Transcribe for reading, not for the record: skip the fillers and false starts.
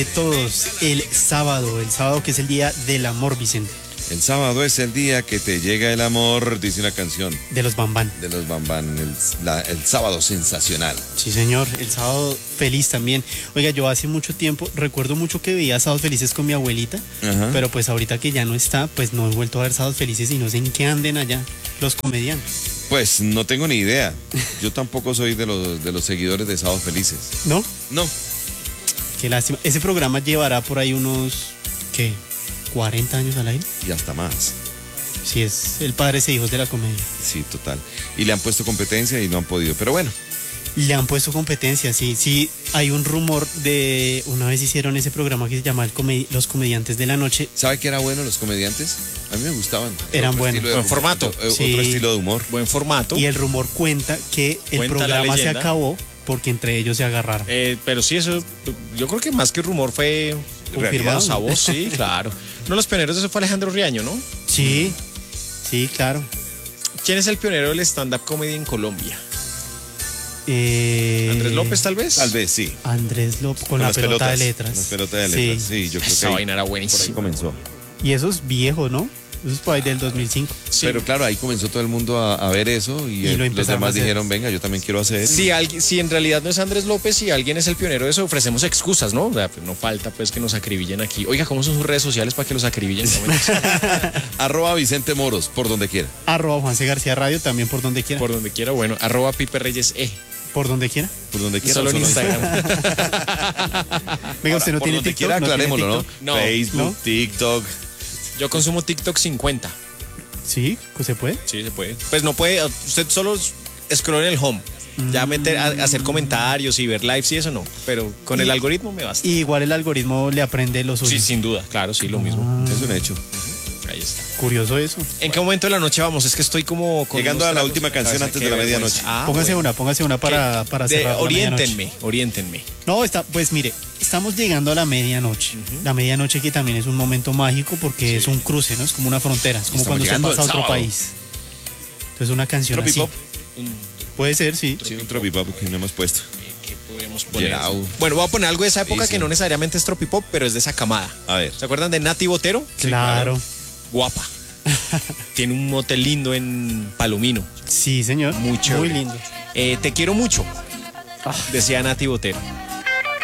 Todos el sábado que es el día del amor, Vicente. El sábado es el día que te llega el amor, dice una canción De los Bambán. de los Bambán, el sábado sensacional. Sí, señor, el sábado feliz también. Oiga, yo hace mucho tiempo recuerdo mucho que veía sábados felices con mi abuelita, pero pues ahorita que ya no está, pues no he vuelto a ver sábados felices y no sé en qué anden allá los comediantes. Pues no tengo ni idea. Yo tampoco soy de los seguidores de Sábados Felices. ¿No? No. Qué lástima. Ese programa llevará por ahí unos, ¿qué? 40 años al aire. Y hasta más. Sí, es el padres e hijos de la comedia. Sí, total. Y le han puesto competencia y no han podido. Pero bueno. Le han puesto competencia, sí. Sí, hay un rumor de... Una vez hicieron ese programa que se llama Los Comediantes de la Noche. ¿Sabe que era bueno los comediantes? A mí me gustaban. Eran buenos. Buen formato. Sí. Otro estilo de humor. Buen formato. Y el rumor cuenta que el Cuenta la programa se leyenda. acabó porque entre ellos se agarraron. Pero sí, eso, yo creo que más que rumor fue Confirmado. a voz, sí, claro. Uno de los pioneros de eso fue Alejandro Riaño, ¿no? Sí, sí, claro. ¿Quién es el pionero del stand-up comedy en Colombia? Eh, ¿Andrés López, tal vez? Tal vez, sí. Andrés López con la las pelota pelotas, de letras. Las pelotas de letras, sí, yo creo que Esa ahí, vaina era por ahí buenísima. comenzó. Y eso es viejo, ¿no? Eso es por ahí del 2005. Sí. Pero claro, ahí comenzó todo el mundo a ver eso y, Y lo los empezaron a demás hacer. dijeron, venga, yo también quiero hacer. Si en realidad no es Andrés López, si alguien es el pionero de eso, ofrecemos excusas, ¿no? O sea, pues no falta pues que nos acribillen aquí. Oiga, ¿cómo son sus redes sociales para que los acribillen? @ Vicente Moros, por donde quiera. @ Juan C. García Radio también por donde quiera. Por donde quiera, bueno, @ Pipe Reyes E. Por donde quiera. Por donde quiera. Solo en Instagram. Venga, usted no por tiene donde TikTok. quiera, ¿No tiene aclarémoslo, ¿no? TikTok? No. Facebook, ¿No? TikTok. Yo consumo TikTok 50. Sí, ¿se puede? Sí, se puede. Pues no puede, usted solo scroll en el home. Ya meter, hacer comentarios y ver lives y eso no. Pero con el algoritmo me basta. Y igual el algoritmo le aprende lo suyo. Sí, sin duda, claro, sí, lo mismo. Es un hecho. Ahí está. Curioso eso. ¿En qué momento de la noche vamos? Es que estoy como... con Llegando unos a la tragos última en la canción cabeza, antes qué de la vergüenza. medianoche. Póngase Bueno. una para cerrar la medianoche. Oriéntenme. No, pues mire, estamos llegando a la medianoche. La medianoche que también es un momento mágico porque es un cruce, ¿no? Es como una frontera, es como Estamos cuando usted llegando pasa a al otro sábado. país. Entonces una canción así. Tropipop. Puede ser, sí. Sí, un tropipop que no hemos puesto. ¿Qué podemos poner? Gerau. Bueno, voy a poner algo de esa época Sí. que no necesariamente es tropipop, pero es de esa camada. A ver. ¿Se acuerdan de Nati Botero? Claro. Guapa. Tiene un motel lindo en Palomino. Sí, señor. Muy chévere. Muy lindo. Te quiero mucho, decía Nati Botero.